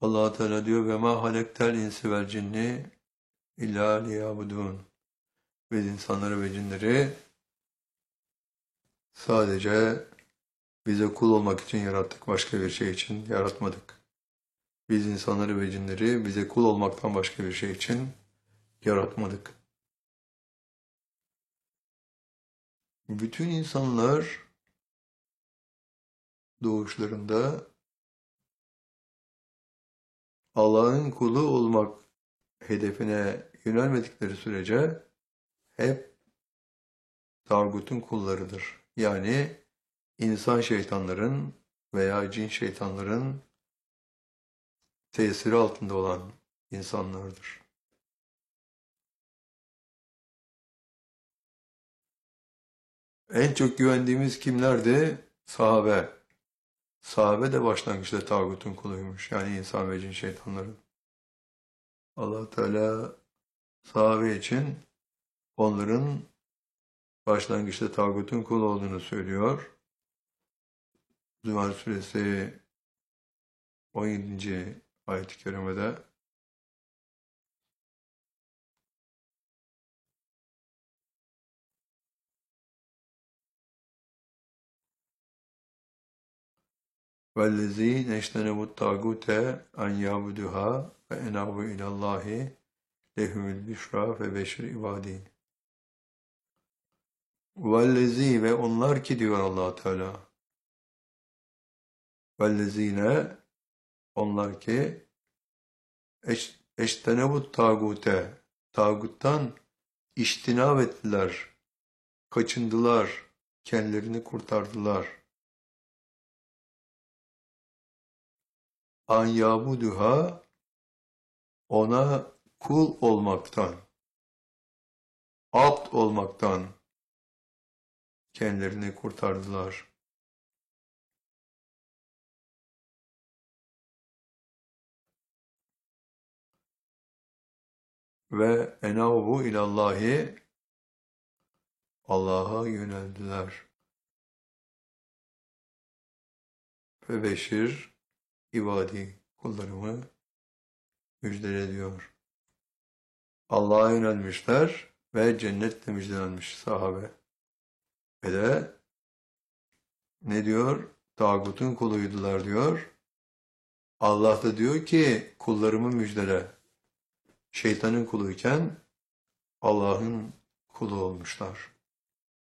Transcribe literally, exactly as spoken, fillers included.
Allah Teala diyor ve ma halektel insi vel cinni illa liyabudun. Biz insanları ve cinleri sadece bize kul olmak için yarattık, başka bir şey için yaratmadık. Biz insanları ve cinleri bize kul olmaktan başka bir şey için yaratmadık. Bütün insanlar doğuşlarında Allah'ın kulu olmak hedefine yönelmedikleri sürece hep tağutun kullarıdır. Yani insan şeytanların veya cin şeytanların tesiri altında olan insanlardır. En çok güvendiğimiz kimlerdi? Sahabe. Sahabe de başlangıçta tağutun kuluymuş. Yani insan ve cin şeytanların. Allah Teala sahabe için onların başlangıçta tağutun kulu olduğunu söylüyor. Zümer suresi on yedinci ayet-i kerimede وَالَّذ۪ينَ اجْتَنَبُوا الطَّاغُوتَ اَنْ يَعْبُدُهَا وَاَنَابُوا اِلَى اللّٰهِ لَهُمُ الْبُشْرَى فَبَشِّرْ عِبَادِهِ. وَالَّذ۪ي ve onlar ki diyor Allah Teala. وَالَّذ۪ينَ onlar ki eştenebut tağute tağuttan iştinab ettiler, kaçındılar, kendilerini kurtardılar. An yabuduha ona kul olmaktan, abd olmaktan kendilerini kurtardılar. Ve enavu ilallahi Allah'a yöneldiler. Ve beşir ibadi kullarımı müjdele diyor. Allah'a yönelmişler ve cennetle müjdelenmiş sahabe. Ve de ne diyor? Tağutun kuluydular diyor. Allah da diyor ki kullarımı müjdele. Şeytanın kuluyken Allah'ın kulu olmuşlar.